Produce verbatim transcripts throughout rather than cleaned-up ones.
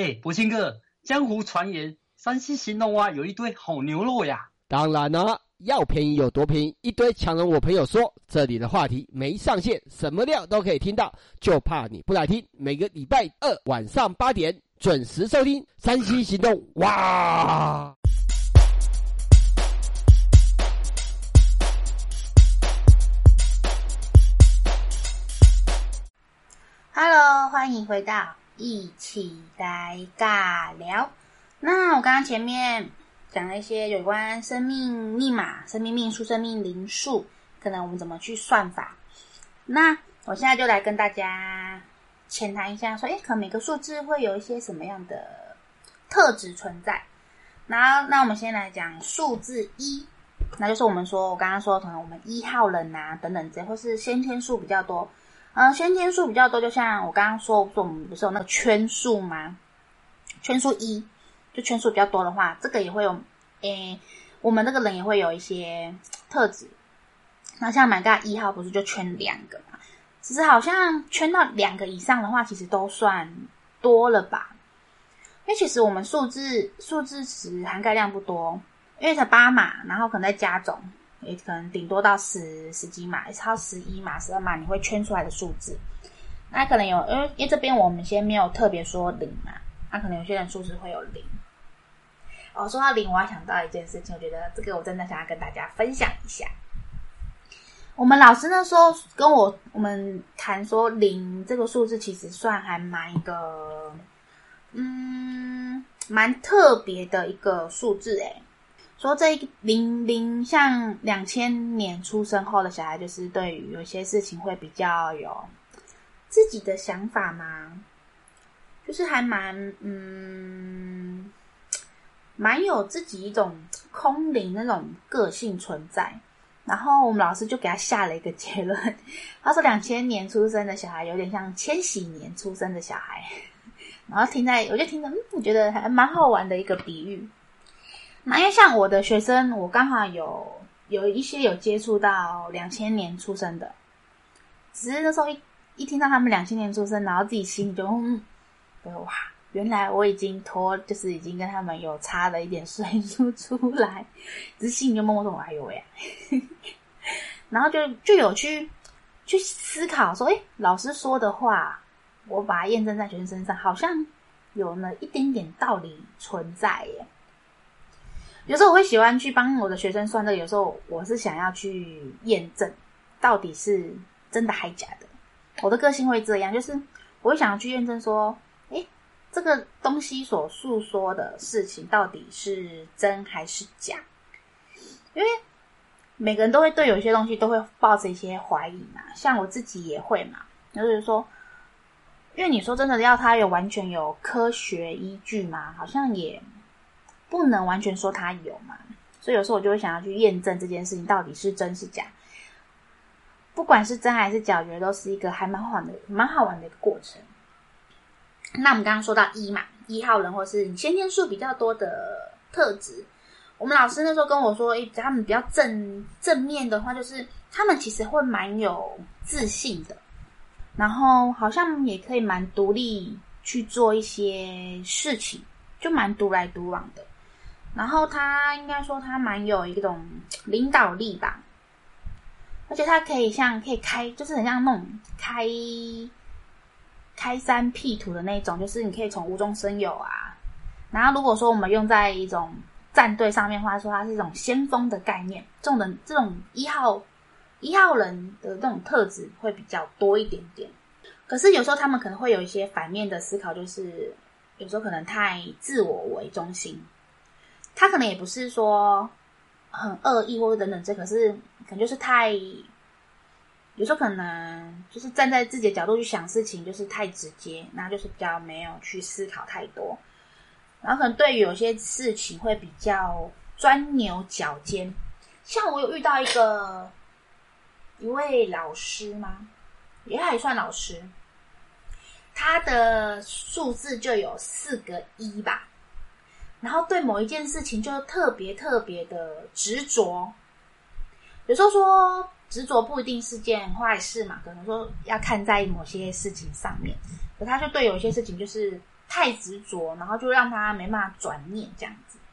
哎，博清哥，江湖传言山西行动蛙有一堆好牛肉呀。 当然啦、啊，要便宜有多便宜，一堆强人我朋友说，这里的话题没上限，什么料都可以听到，就怕你不来听。每个礼拜二晚上八点准时收听山西行动哇。 Hello， 欢迎回到一起来尬聊。那我刚刚前面讲了一些有关生命密码、生命命数、生命灵数，可能我们怎么去算法。那我现在就来跟大家浅谈一下，说，诶，可能每个数字会有一些什么样的特质存在。然后，那我们先来讲数字一，那就是我们说，我刚刚说，可能我们一号人啊等等这，或是先天数比较多。呃，先天数比较多，就像我刚刚说，我们不是有那个圈数吗？圈数一，就圈数比较多的话，这个也会有，诶，我们这个人也会有一些特质。那像 My God 一号不是就圈两个嘛？其实好像圈到两个以上的话，其实都算多了吧？因为其实我们数字数字值涵盖量不多，因为才八码，然后可能再加总。也可能顶多到十十几码，超十一码、十二码，你会圈出来的数字。那可能有，因为因为这边我们先没有特别说零嘛，那可能有些人数字会有零。哦，说到零，我要想到一件事情，我觉得这个我真的想要跟大家分享一下。我们老师那时候跟我我们谈说，零这个数字其实算还蛮一个，嗯，蛮特别的一个数字诶。说这一零零像两千年出生后的小孩，就是对于有些事情会比较有自己的想法嘛，就是还蛮嗯蛮有自己一种空灵那种个性存在。然后我们老师就给他下了一个结论，他说两千年出生的小孩有点像千禧年出生的小孩。然后听在我就听着，嗯，我觉得还蛮好玩的一个比喻。那因为像我的学生，我刚好有有一些有接触到两千年出生的，只是那时候一一听到他们两千年出生，然后自己心里就嗯，哇，原来我已经拖，就是已经跟他们有差了一点岁数出来，只是心里就默默说，哎呦喂，然后就就有去去思考说，诶，老师说的话，我把它验证在学生身上，好像有那一点点道理存在耶。有时候我会喜欢去帮我的学生算这个，有时候我是想要去验证到底是真的还假的。我的个性会这样，就是我会想要去验证说，诶，这个东西所诉说的事情到底是真还是假。因为每个人都会对有些东西都会抱着一些怀疑嘛，像我自己也会嘛，就是说，因为你说真的要它有完全有科学依据嘛，好像也不能完全说它有嘛，所以有时候我就会想要去验证这件事情到底是真是假。不管是真还是假，我觉得都是一个还蛮好玩的、蛮好玩的一个过程。那我们刚刚说到一嘛，一号人或是你先天数比较多的特质，我们老师那时候跟我说，诶，他们比较正正面的话，就是他们其实会蛮有自信的，然后好像也可以蛮独立去做一些事情，就蛮独来独往的。然后他应该说他蛮有一种领导力吧，而且他可以像可以开，就是很像那种开开山辟土的那种，就是你可以从无中生有啊。然后如果说我们用在一种战队上面的话，说它是一种先锋的概念，这种人这种一号一号人的这种特质会比较多一点点。可是有时候他们可能会有一些反面的思考，就是有时候可能太自我为中心。他可能也不是说很恶意或者等等这，可是可能就是太，有时候可能就是站在自己的角度去想事情，就是太直接，那就是比较没有去思考太多，然后可能对于有些事情会比较钻牛角尖。像我有遇到一个一位老师吗？也还算老师，他的数字就有四个一吧。然后对某一件事情就特别特别的执着，有时候说执着不一定是件坏事嘛，可能说要看在某些事情上面，可他就对有些事情就是太执着，然后就让他没办法转念这样子。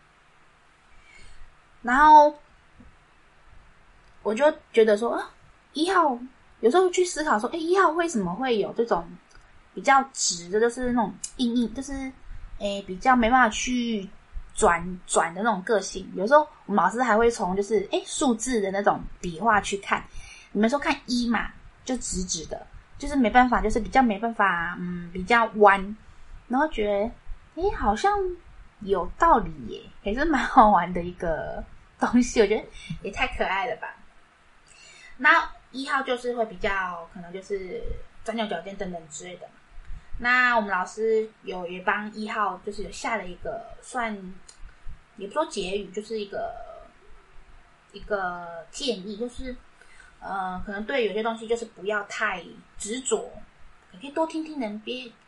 然后我就觉得说，啊，一号有时候去思考说，哎，一号为什么会有这种比较直的，就是那种硬硬，就是诶比较没办法去转转的那种个性。有时候我们老师还会从就是诶数字的那种笔画去看，你们说看一嘛，就直直的，就是没办法，就是比较没办法，嗯，比较弯，然后觉得诶好像有道理耶，也是蛮好玩的一个东西，我觉得也太可爱了吧。那一号就是会比较可能就是钻牛角尖等等之类的嘛。那我们老师有也帮一号就是有下了一个算也不说结语，就是一个一个建议，就是呃可能对有些东西就是不要太执着，你可以多听听人别